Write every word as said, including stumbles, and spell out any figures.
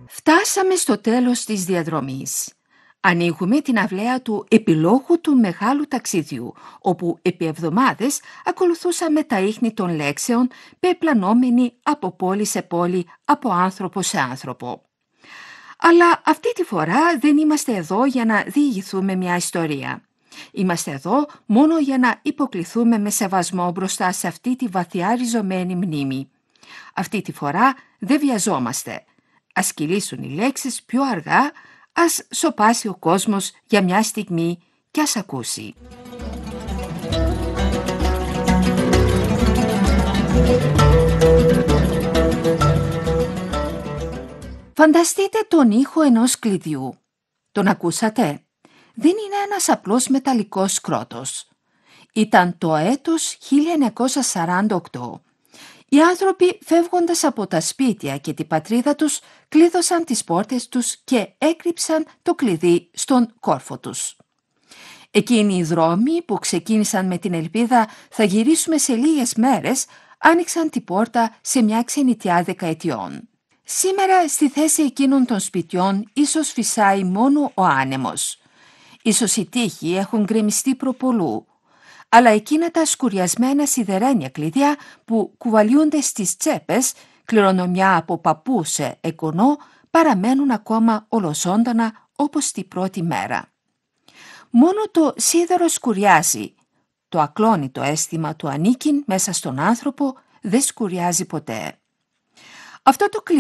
Φτάσαμε στο τέλος της διαδρομής. Ανοίγουμε την αυλαία του επιλόγου του μεγάλου ταξιδιού, όπου επί εβδομάδες ακολουθούσαμε τα ίχνη των λέξεων, πεπλανόμενοι από πόλη σε πόλη, από άνθρωπο σε άνθρωπο. Αλλά αυτή τη φορά δεν είμαστε εδώ για να διηγηθούμε μια ιστορία. Είμαστε εδώ μόνο για να υποκληθούμε με σεβασμό μπροστά σε αυτή τη βαθιά ριζωμένη μνήμη. Αυτή τη φορά δεν βιαζόμαστε. Ας κυλήσουν οι λέξεις πιο αργά, ας σωπάσει ο κόσμος για μια στιγμή και ας ακούσει. Φανταστείτε τον ήχο ενός κλειδιού. Τον ακούσατε? Δεν είναι ένας απλός μεταλλικός σκρότος. Ήταν το έτος χίλια εννιακόσια σαράντα οκτώ. Οι άνθρωποι, φεύγοντας από τα σπίτια και την πατρίδα τους, κλείδωσαν τις πόρτες τους και έκρυψαν το κλειδί στον κόρφο τους. Εκείνοι οι δρόμοι που ξεκίνησαν με την ελπίδα «θα γυρίσουμε σε λίγες μέρες», άνοιξαν την πόρτα σε μια ξενιτιά δεκαετιών. Σήμερα στη θέση εκείνων των σπιτιών ίσως φυσάει μόνο ο άνεμος. Ίσως οι τοίχοι έχουν γκρεμιστεί προπολού. Αλλά εκείνα τα σκουριασμένα σιδερένια κλειδιά που κουβαλιούνται στις τσέπες, κληρονομιά από παππού σε εγγονό, παραμένουν ακόμα ολοζώντανα όπως την πρώτη μέρα. Μόνο το σίδερο σκουριάζει. Το ακλόνητο αίσθημα του ανήκειν μέσα στον άνθρωπο δεν σκουριάζει ποτέ. Αυτό το κλειδί